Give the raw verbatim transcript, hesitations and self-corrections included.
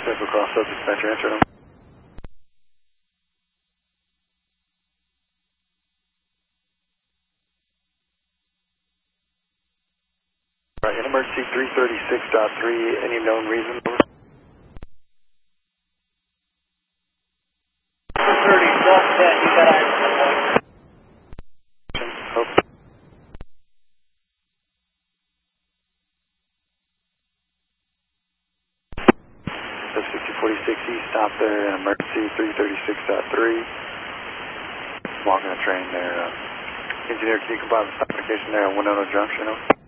Central Cross Up, dispatcher, answer them. Right, in emergency three thirty-six point three, any known reason? thirty, twelve ten, you got access. Hope. sixty forty-six East, stop there, in emergency three thirty-six point three. Walking the train there. Uh, engineer, can you comply with the stop indication there at Winona Junction? Over?